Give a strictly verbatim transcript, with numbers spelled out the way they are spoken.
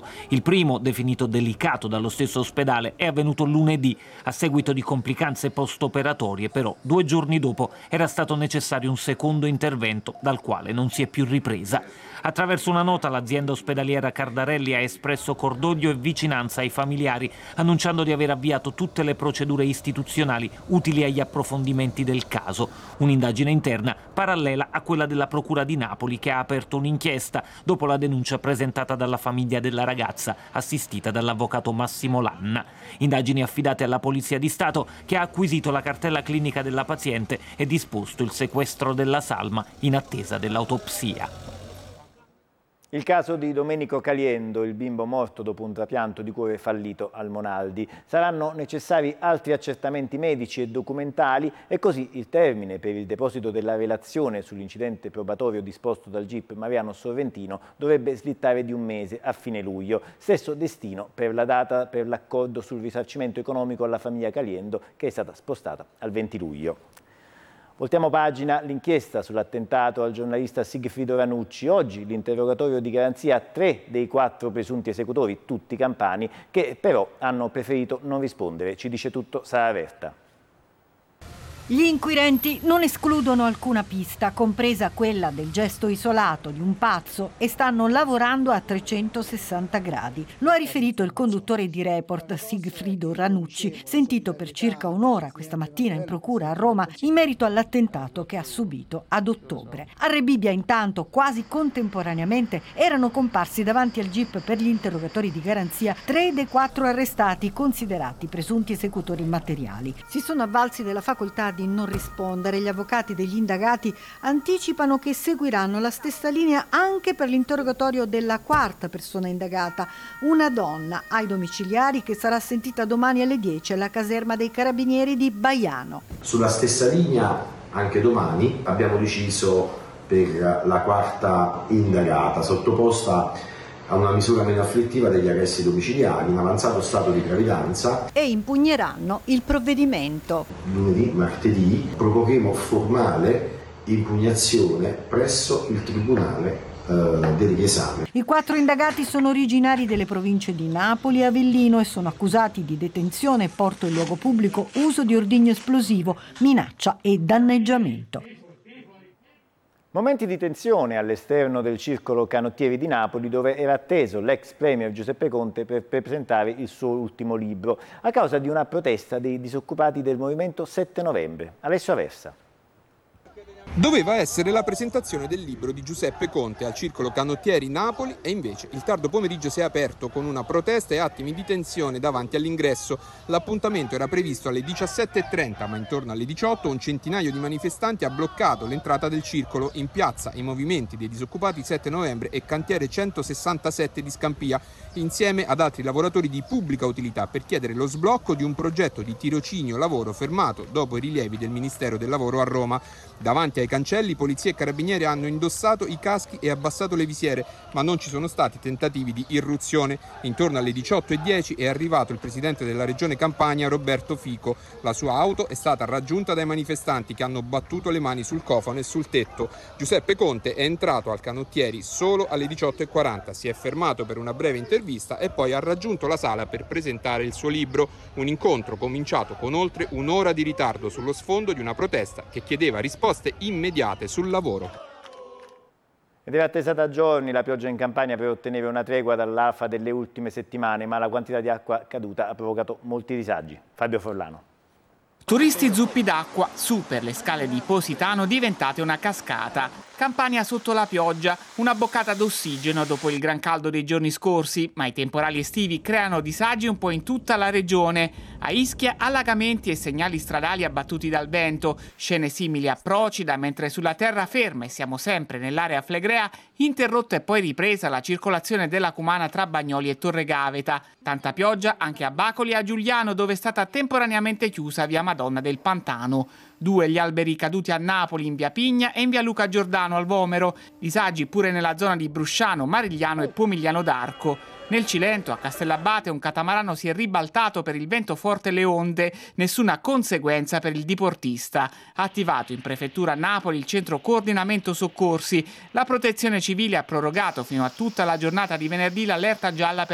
Il primo, definito delicato dallo stesso ospedale, è avvenuto lunedì a seguito di complicanze post-operatorie, però due giorni dopo era stato necessario un secondo intervento dal quale non si è più ripresa. Attraverso una nota l'azienda ospedaliera Cardarelli ha espresso cordoglio e vicinanza ai familiari, annunciando di aver avviato tutte le procedure istituzionali utili agli approfondimenti del caso. Un'indagine interna parallela a quella della Procura di Napoli, che ha aperto un'inchiesta dopo la denuncia presentata dalla famiglia della ragazza, assistita dall'avvocato Massimo Lanna. Indagini affidate alla Polizia di Stato, che ha acquisito la cartella clinica della paziente e disposto il sequestro della salma in attesa dell'autopsia. Il caso di Domenico Caliendo, il bimbo morto dopo un trapianto di cuore fallito al Monaldi. Saranno necessari altri accertamenti medici e documentali e così il termine per il deposito della relazione sull'incidente probatorio disposto dal G I P Mariano Sorrentino dovrebbe slittare di un mese a fine luglio. Stesso destino per la data per l'accordo sul risarcimento economico alla famiglia Caliendo, che è stata spostata al venti luglio. Voltiamo pagina, l'inchiesta sull'attentato al giornalista Sigfrido Ranucci. Oggi l'interrogatorio di garanzia a tre dei quattro presunti esecutori, tutti campani, che però hanno preferito non rispondere. Ci dice tutto Sara Verta. Gli inquirenti non escludono alcuna pista, compresa quella del gesto isolato di un pazzo, e stanno lavorando a trecentosessanta gradi. Lo ha riferito il conduttore di Report, Sigfrido Ranucci, sentito per circa un'ora questa mattina in procura a Roma in merito all'attentato che ha subito ad ottobre. A Rebibbia, intanto, quasi contemporaneamente, erano comparsi davanti al G I P per gli interrogatori di garanzia tre dei quattro arrestati considerati presunti esecutori materiali. Si sono avvalsi della facoltà di non rispondere. Gli avvocati degli indagati anticipano che seguiranno la stessa linea anche per l'interrogatorio della quarta persona indagata, una donna ai domiciliari che sarà sentita domani alle dieci alla caserma dei Carabinieri di Baiano. Sulla stessa linea anche domani abbiamo deciso per la quarta indagata, sottoposta a una misura meno afflittiva degli arresti domiciliari in avanzato stato di gravidanza, e impugneranno il provvedimento. Lunedì, martedì proporremo formale impugnazione presso il Tribunale eh, del riesame. I quattro indagati sono originari delle province di Napoli e Avellino e sono accusati di detenzione, porto in luogo pubblico, uso di ordigno esplosivo, minaccia e danneggiamento. Momenti di tensione all'esterno del circolo Canottieri di Napoli, dove era atteso l'ex premier Giuseppe Conte per, per presentare il suo ultimo libro, a causa di una protesta dei disoccupati del movimento sette novembre. Alessio Aversa. Doveva essere la presentazione del libro di Giuseppe Conte al Circolo Canottieri Napoli e invece il tardo pomeriggio si è aperto con una protesta e attimi di tensione davanti all'ingresso. L'appuntamento era previsto alle diciassette e trenta, ma intorno alle diciotto un centinaio di manifestanti ha bloccato l'entrata del circolo. In piazza i movimenti dei disoccupati sette novembre e Cantiere centosessantasette di Scampia, insieme ad altri lavoratori di pubblica utilità, per chiedere lo sblocco di un progetto di tirocinio lavoro fermato dopo i rilievi del Ministero del Lavoro a Roma. Davanti ai cancelli, polizia e carabinieri hanno indossato i caschi e abbassato le visiere, ma non ci sono stati tentativi di irruzione. Intorno alle diciotto e dieci è arrivato il presidente della regione Campania, Roberto Fico. La sua auto è stata raggiunta dai manifestanti che hanno battuto le mani sul cofano e sul tetto. Giuseppe Conte è entrato al Canottieri solo alle diciotto e quaranta, si è fermato per una breve intervista e poi ha raggiunto la sala per presentare il suo libro. Un incontro cominciato con oltre un'ora di ritardo sullo sfondo di una protesta che chiedeva risposte immediate sul lavoro. Ed era attesa da giorni la pioggia in Campania per ottenere una tregua dall'afa delle ultime settimane, ma la quantità di acqua caduta ha provocato molti disagi. Fabio Forlano. Turisti zuppi d'acqua su per le scale di Positano diventate una cascata. Campania sotto la pioggia, una boccata d'ossigeno dopo il gran caldo dei giorni scorsi, ma i temporali estivi creano disagi un po' in tutta la regione. A Ischia allagamenti e segnali stradali abbattuti dal vento, scene simili a Procida, mentre sulla terraferma, e siamo sempre nell'area flegrea, interrotta e poi ripresa la circolazione della Cumana tra Bagnoli e Torregaveta. Tanta pioggia anche a Bacoli e a Giuliano, dove è stata temporaneamente chiusa via Madonna del Pantano. Due gli alberi caduti a Napoli in via Pigna e in via Luca Giordano al Vomero. Disagi pure nella zona di Brusciano, Marigliano e Pomigliano d'Arco. Nel Cilento, a Castellabate, un catamarano si è ribaltato per il vento forte e le onde. Nessuna conseguenza per il diportista. Attivato in prefettura a Napoli il centro coordinamento soccorsi. La protezione civile ha prorogato fino a tutta la giornata di venerdì l'allerta gialla per